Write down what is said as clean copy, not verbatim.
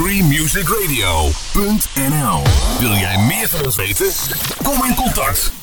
freemusicradio.nl. Wil jij meer van ons weten? Kom in contact